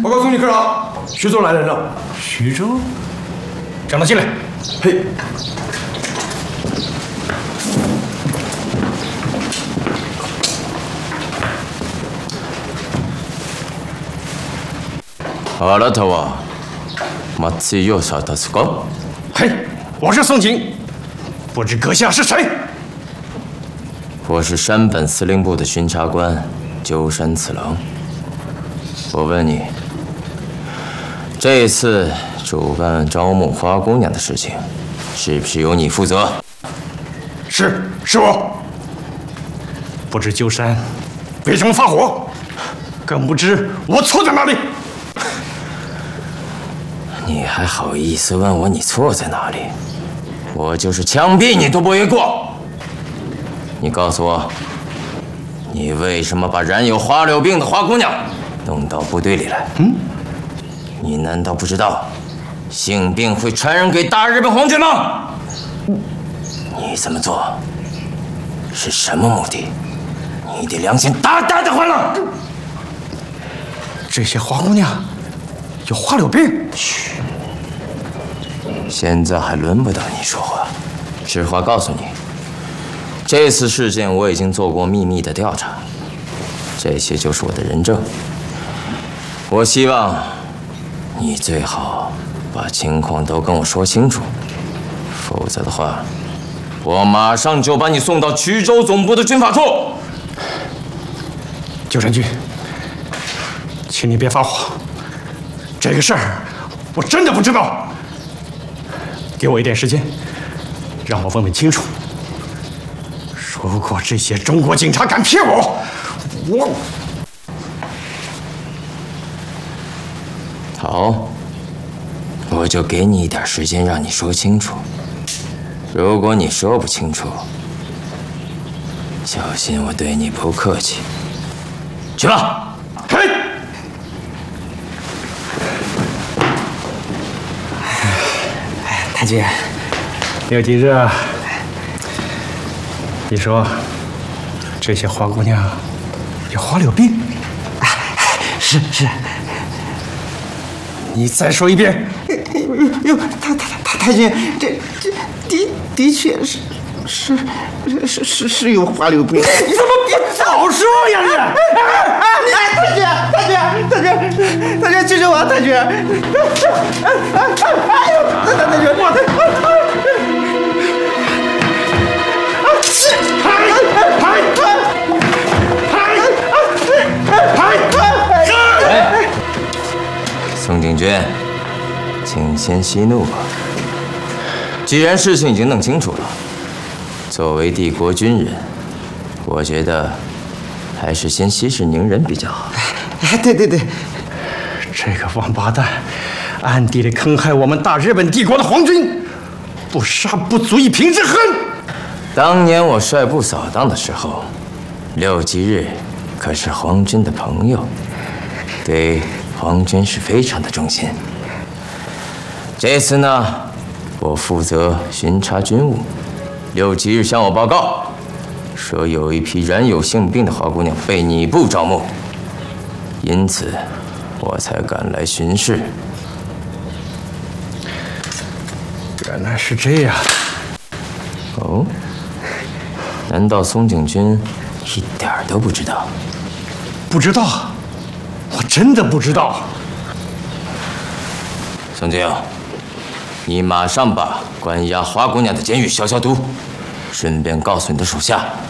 报告总理科长，徐州来人了。 徐州，让他进来。 嘿。 あなたは松井洋ですか？ 嘿，我是宋景，不知阁下是谁？ 我是山本司令部的巡查官鸠山次郎。我问你，这一次主办招募花姑娘的事情，是不是由你负责？ 是我。不知鸠山为什么发火，更不知我错在哪里。 你还好意思问我你错在哪里？我就是枪毙你都不为过。你告诉我，你为什么把染有花柳病的花姑娘弄到部队里来？你难道不知道性病会传染给大日本皇军吗？你这么做是什么目的？你的良心大大的坏了！ 这些花姑娘有花柳病。 嘘，现在还轮不到你说话。实话告诉你，这次事件我已经做过秘密的调查，这些就是我的人证。我希望你最好把情况都跟我说清楚，否则的话，我马上就把你送到衢州总部的军法处。 鸠山君，请你别发火，这个事儿我真的不知道。给我一点时间，让我问问清楚。如果这些中国警察敢骗我， 好，我就给你一点时间，让你说清楚。如果你说不清楚，小心我对你不客气。去吧。 嘿。 太君， 6几日，你说这些花姑娘有花柳病？ 是。 你再说一遍。 哟，太君，这的确是有花柳病。 你怎么不早说呀你？ 太君，救救我！太君，哎呦，太君， 宋景军，请先息怒吧。既然事情已经弄清楚了，作为帝国军人，我觉得还是先息事宁人比较好。 对， 这个王八蛋，暗地里坑害我们大日本帝国的皇军，不杀不足以平之恨。 当年我率部扫荡的时候，6吉日可是皇军的朋友，对皇军是非常的忠心。这次呢，我负责巡查军务，6吉日向我报告，说有一批染有性病的花姑娘被你部招募，因此我才赶来巡视。 原来是这样。 哦，难道松井君一点都不知道？ 不知道，我真的不知道。 松井，你马上把关押花姑娘的监狱消毒，顺便告诉你的手下，